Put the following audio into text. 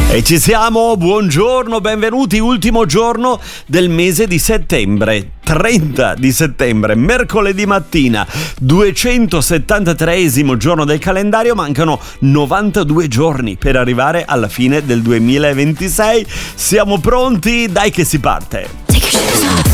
E ci siamo, buongiorno, benvenuti, ultimo giorno del mese di settembre, 30 di settembre, mercoledì mattina, 273esimo giorno del calendario, mancano 92 giorni per arrivare alla fine del 2026, siamo pronti? Dai che si parte!